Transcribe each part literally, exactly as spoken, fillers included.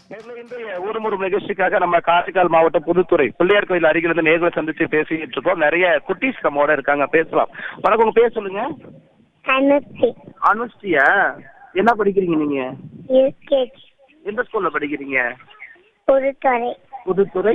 இன்றைய ஊர்முறை நிகழ்ச்சிக்காக நம்ம காரைக்கால் மாவட்டம் புதுத்துறை பிள்ளையார் கோயில் அருகிலிருந்து நேர்களை சந்திச்சு பேசிட்டு இருக்கோம். நிறைய குட்டீஸ் நம்மோட இருக்காங்க, பேசலாம். வணக்கம், உங்க பேர் சொல்லுங்க. அனுஸ்ரீ. அனுஸ்ரீயா, என்ன படிக்கிறீங்க நீங்க? யூகேஜி. எந்த ஸ்கூல்ல படிக்கிறீங்க? புதுத்துறை. புதுத்துறை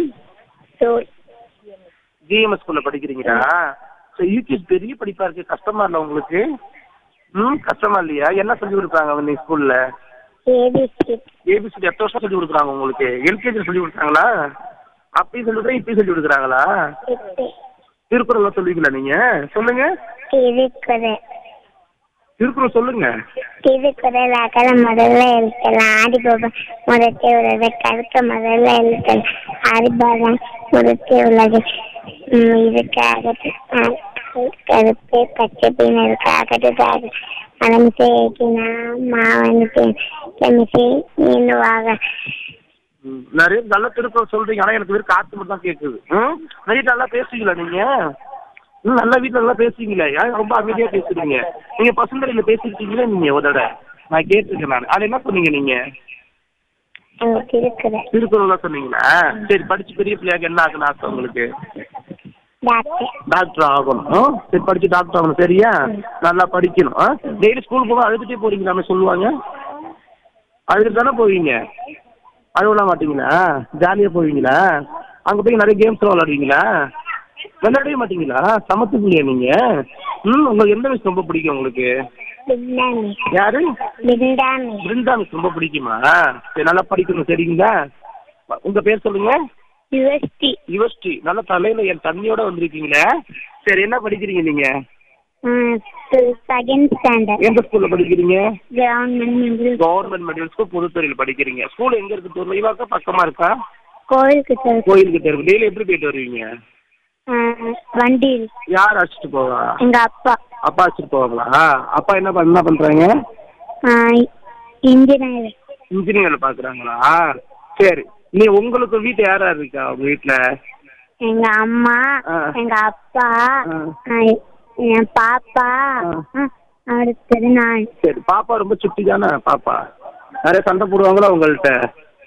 ஜிஎம்எஸ் ஸ்கூல்ல படிக்கிறீங்களா? சரி, யூகேஜி பெரிய படிப்பா இருக்கு, கஷ்டமா இல்ல உங்களுக்கு? ம் கஷ்டமா இல்லையா? என்ன சொல்லி கொடுக்குறாங்க அவங்க ஸ்கூல்ல? ஏபிசி. ஏபிசி எத்தனை வருஷம் சொல்லி கொடுக்குறாங்க உங்களுக்கு? எல்கேஜி சொல்லி கொடுத்தாங்களா? அப்பயும் சொல்லி கொடுத்தா இப்பயும் சொல்லி கொடுக்குறாங்களா? திருக்குறள் சொல்லுவீங்களா நீங்க? சொல்லுங்க. திருக்குறள். திருக்குறள் சொல்லுங்க. திருக்குறள் அகர முதல்ல எழுத்தலாம் ஆதிபோகம் முதத்தே உள்ளது கருக்க முதல்ல எழுத்தல் ஆதிபாகம் முதத்தே உள்ளது இதுக்காக கருப்பு பச்சை பின்னருக்காக அலமிசை மாவனத்தை நீண்டுவாக. நிறைய நல்ல திருக்குறள் சொல்றீங்க, ஆனா எனக்கு வெறும் காத்து மட்டும் தான் கேட்குது. நிறைய நல்லா பேசுவீங்களா நீங்க? ம் நல்லா வீட்டில் நல்லா பேசுவீங்களா? ஏன் ரொம்ப அமைதியா பேசுறீங்க? நீங்க பசங்களையில பேசிருக்கீங்களா நீங்க ஒரு தடவை? நான் கேட்டிருக்கேன் நான். அது என்ன சொன்னீங்க நீங்க? திருக்குறள். திருக்குறள் தான் சொன்னீங்களா? சரி, படிச்சு பெரிய பிள்ளையாக என்ன ஆகணும் ஆசை உங்களுக்கு? டாக்டர் ஆகணும். சரி, படிச்சு டாக்டர் ஆகணும். சரியா, நல்லா படிக்கணும். டெய்லி ஸ்கூல் போக அழுதுட்டே போறீங்களாமே சொல்லுவாங்க. அழுதுட்டு தானே போவீங்க? அழுவலாம் மாட்டீங்களா? ஜாலியா போவீங்களா? அங்க போய் நிறைய கேம்ஸ் விளையாடுவீங்களா? விளையாடவே மாட்டீங்களா? சமத்து பிள்ளையா நீங்க? ம் உங்களுக்கு எந்த மிஸ் ரொம்ப பிடிக்கும் உங்களுக்கு? யாரு? பிருந்தா மிஸ் ரொம்ப பிடிக்குமா? சரி, நல்லா படிக்கணும். சரிங்களா? உங்க பேர் சொல்லுங்க. யுவஸ்ரீ. யுவஸ்ரீ, நல்ல தலையில என் தண்ணியோட வந்திருக்கீங்களே. சரி, என்ன படிக்கிறீங்க நீங்க? Second standard. எந்த ஸ்கூல்ல படிக்கிறீங்க? Government middle. Government middle school புதுத்துறையில் படிக்கிறீங்க. ஸ்கூல் எங்க இருக்கு? தொலைவாக்கா பக்கமா இருக்கா? கோயிலுக்கு. கோயிலுக்கிட்ட இருக்கு. டெய்லி எப்படி போயிட்டு வருவீங்க? வண்டியில். யார் அழைச்சிட்டு போவா? எங்க அப்பா. அப்பா அழைச்சிட்டு போவாங்களா? அப்பா என்ன பண்ண என்ன பண்றாங்க? இன்ஜினியர். இன்ஜினியர் பாக்குறாங்களா? சரி, நீ உங்களுக்கு வீட்டு யாரா இருக்கா? உங்க வீட்டுல எங்க அம்மா, எங்க அப்பா, என் பாப்பா, அடுத்தது நான். சரி, பாப்பா ரொம்ப சுட்டி தானே? பாப்பா நிறைய சண்டை போடுவாங்களா உங்கள்கிட்ட?